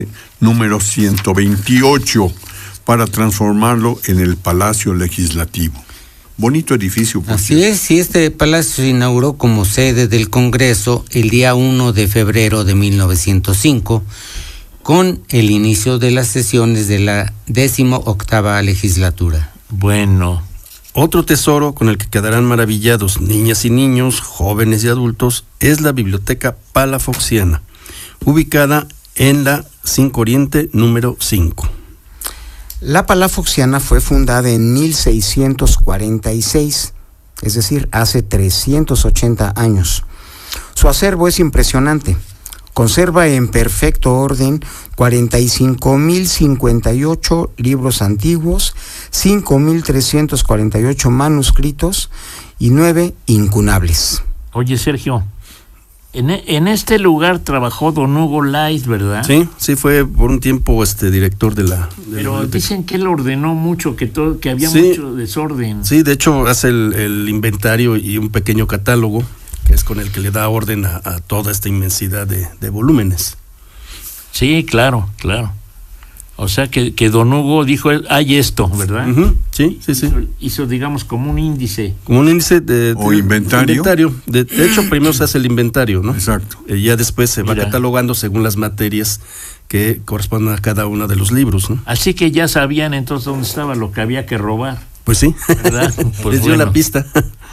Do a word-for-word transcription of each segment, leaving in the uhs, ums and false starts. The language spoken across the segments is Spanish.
número ciento veintiocho, para transformarlo en el Palacio Legislativo. Bonito edificio. Por Así es, sí, este palacio se inauguró como sede del Congreso el día primero de febrero de mil novecientos cinco, con el inicio de las sesiones de la décimo octava legislatura. Bueno, otro tesoro con el que quedarán maravillados niñas y niños, jóvenes y adultos, es la Biblioteca Palafoxiana, ubicada en la cinco Oriente número cinco. La Palafoxiana fue fundada en mil seiscientos cuarenta y seis, es decir, hace trescientos ochenta años. Su acervo es impresionante. Conserva en perfecto orden cuarenta y cinco mil cincuenta y ocho libros antiguos, cinco mil trescientos cuarenta y ocho manuscritos y nueve incunables. Oye, Sergio, en, en este lugar trabajó don Hugo Lais, ¿verdad? Sí, sí, fue por un tiempo este director de la... De Pero la dicen que él ordenó mucho, que todo, que había sí, mucho desorden. Sí, de hecho hace el, el inventario y un pequeño catálogo, que es con el que le da orden a, a toda esta inmensidad de, de volúmenes. Sí, claro, claro. O sea que, que don Hugo dijo, hay esto, ¿verdad? Uh-huh, sí, sí, sí. Hizo, hizo, digamos, como un índice. Como un índice de... O de, inventario. inventario. De, de hecho, primero se hace el inventario, ¿no? Exacto. Y ya después se va Mira. catalogando según las materias que corresponden a cada uno de los libros, ¿no? Así que ya sabían entonces dónde estaba lo que había que robar. Pues sí. ¿Verdad? Pues Les dio bueno. la pista.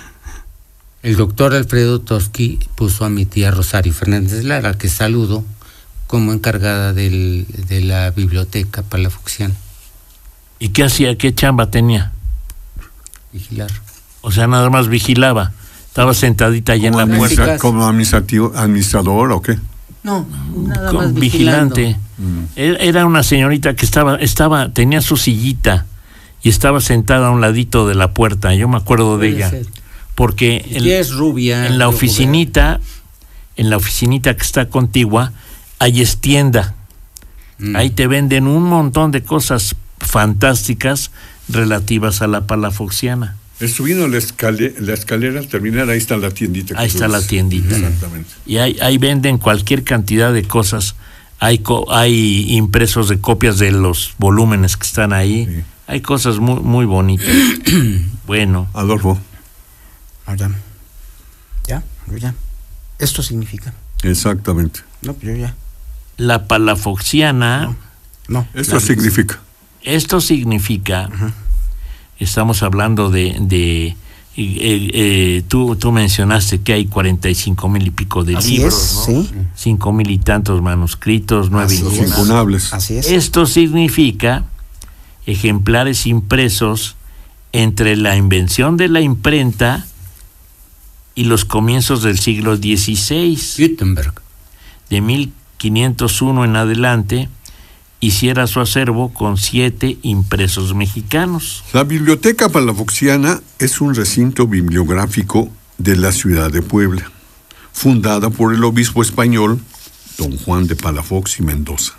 El doctor Alfredo Toski puso a mi tía Rosario Fernández Lara, que saludo, como encargada del, de la biblioteca Palafoxiana. ¿Y qué hacía? ¿Qué chamba tenía? Vigilar. O sea, nada más vigilaba. Estaba sentadita allá en la puerta. ¿Como administrativo, administrador o qué? No, nada Con más vigilante. Mm. Era una señorita que estaba, estaba, tenía su sillita y estaba sentada a un ladito de la puerta. Yo me acuerdo de Puede ella. ser. Porque Y en, es rubia. en la oficinita, en la oficinita que está contigua, hay es tienda. Mm. Ahí te venden un montón de cosas fantásticas relativas a la Palafoxiana. Es subiendo la, escale, la escalera, terminar, ahí está la tiendita. Ahí está la tiendita. Exactamente. Y ahí, ahí venden cualquier cantidad de cosas. Hay, co, hay impresos de copias de los volúmenes que están ahí. Sí. Hay cosas muy, muy bonitas. Bueno. Adolfo. Ah, ya. Ya, yo ya. Esto significa. Exactamente. No, yo ya. La Palafoxiana. No. no esto la, significa. Esto significa. Uh-huh. Estamos hablando de. de eh, eh, tú, tú mencionaste que hay cuarenta y cinco mil y pico de Así libros, es, ¿no? Sí. Cinco mil y tantos manuscritos, nueve incunables. Así es. Esto significa ejemplares impresos entre la invención de la imprenta y los comienzos del siglo dieciséis. Gutenberg. De mil quinientos uno en adelante, hiciera su acervo con siete impresos mexicanos. La Biblioteca Palafoxiana es un recinto bibliográfico de la ciudad de Puebla, fundada por el obispo español don Juan de Palafox y Mendoza.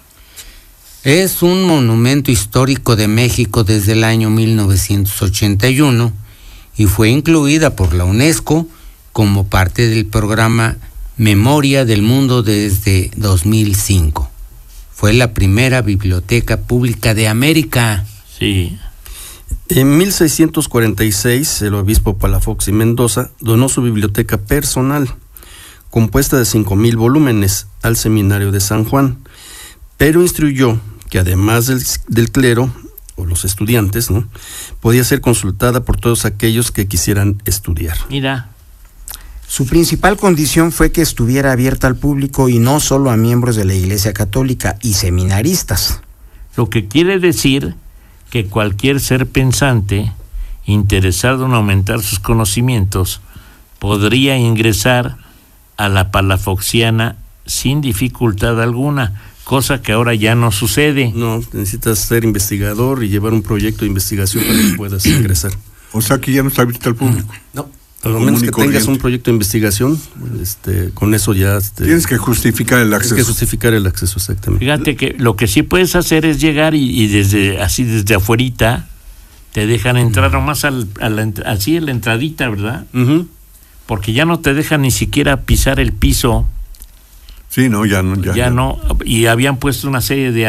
Es un monumento histórico de México desde el año mil novecientos ochenta y uno y fue incluida por la UNESCO como parte del programa Memoria del Mundo desde dos mil cinco. Fue la primera biblioteca pública de América. Sí. En mil seiscientos cuarenta y seis, el obispo Palafox y Mendoza donó su biblioteca personal, compuesta de cinco mil volúmenes, al seminario de San Juan, pero instruyó que además del, del clero, o los estudiantes, ¿no?, podía ser consultada por todos aquellos que quisieran estudiar. Mira. Su principal condición fue que estuviera abierta al público y no solo a miembros de la Iglesia Católica y seminaristas. Lo que quiere decir que cualquier ser pensante, interesado en aumentar sus conocimientos, podría ingresar a la Palafoxiana sin dificultad alguna, cosa que ahora ya no sucede. No, necesitas ser investigador y llevar un proyecto de investigación para que puedas ingresar. O sea que ya no está abierta al público. No. A lo menos que tengas un proyecto de investigación, este, con eso ya... Este, tienes que justificar el acceso. Tienes que justificar el acceso, exactamente. Fíjate que lo que sí puedes hacer es llegar y, y desde así desde afuerita te dejan entrar nomás al, a la, así en la entradita, ¿verdad? Uh-huh. Porque ya no te dejan ni siquiera pisar el piso Sí, no, ya no. Ya, ya, ya no, y habían puesto una serie de